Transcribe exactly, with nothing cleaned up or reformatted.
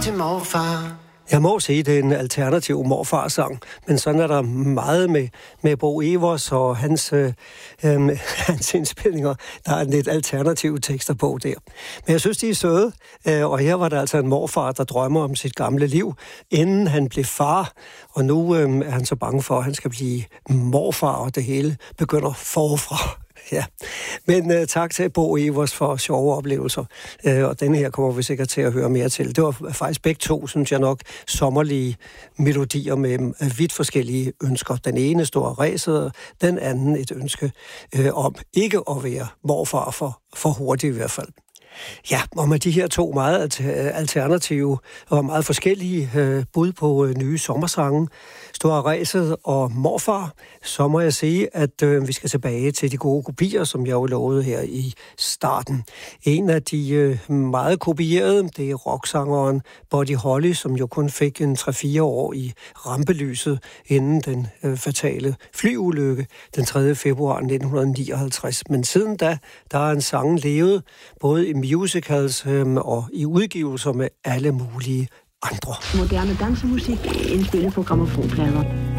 til morfar. Jeg må sige, det er en alternativ morfarsang, men sådan er der meget med, med Bo Evers og hans, øh, øh, hans indspillinger. Der er lidt alternative tekster på der. Men jeg synes, de er søde, øh, og her var der altså en morfar, der drømmer om sit gamle liv, inden han blev far, og nu øh, er han så bange for, at han skal blive morfar, og det hele begynder forfra. Ja, men uh, tak til Bo Evers for sjove oplevelser, uh, og denne her kommer vi sikkert til at høre mere til. Det var faktisk begge to, synes jeg nok, sommerlige melodier med uh, vidt forskellige ønsker. Den ene stod ræset, den anden et ønske uh, om ikke at være morfar for, for hurtigt i hvert fald. Ja, og med de her to meget alternative og meget forskellige øh, bud på øh, nye sommersange, Store Ræset og Morfar, så må jeg sige, at øh, vi skal tilbage til de gode kopier, som jeg jo lovede her i starten. En af de øh, meget kopierede, det er rocksangeren Buddy Holly, som jo kun fik en tre fire år i rampelyset inden den øh, fatale flyulykke den tredje februar nitten nioghalvtreds. Men siden da, der er en sang levet både i musicals øh, og i udgivelser med alle mulige andre. Moderne dansemusik indspillet på grammofonplader.